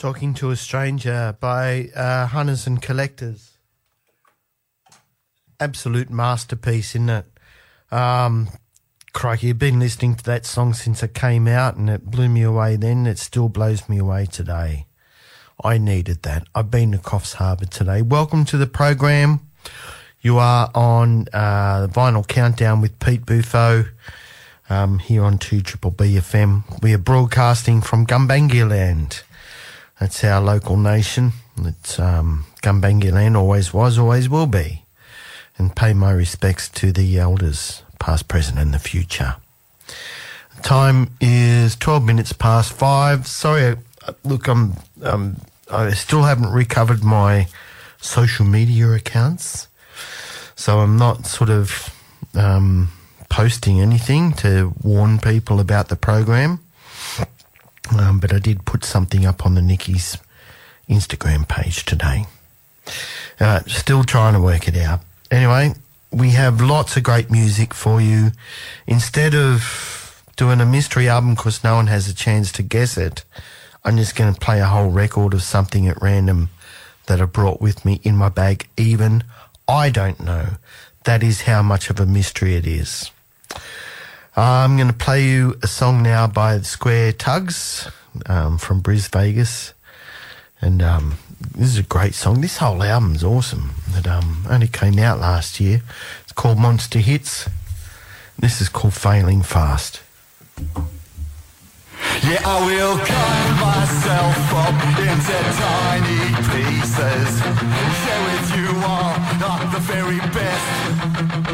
Talking to a Stranger by Hunters and Collectors. Absolute masterpiece, isn't it? Crikey, I've been listening to that song since it came out and it blew me away then. It still blows me away today. I needed that. I've been to Coffs Harbour today. Welcome to the program. You are on the Vinyl Countdown with Pete Buffo here on 2BBB FM. We are broadcasting from Gumbaynggirr Land. That's our local nation. It's Gumbaynggirr Land, always was, always will be. And pay my respects to the elders, past, present and the future. The time is 12 minutes past 5. Sorry, look, I still haven't recovered my social media accounts. So I'm not sort of posting anything to warn people about the program. But I did put something up on the Nikki's Instagram page today. Still trying to work it out. Anyway, we have lots of great music for you. Instead of doing a mystery album because no one has a chance to guess it, I'm just going to play a whole record of something at random that I brought with me in my bag. Even I don't know. That is how much of a mystery it is. I'm going to play you a song now by the Square Tugs from Bris Vegas. And this is a great song. This whole album's awesome. It only came out last year. It's called Monster Hits. This is called Failing Fast. Yeah, I will cut myself up into tiny pieces. Share with you all, not the very best.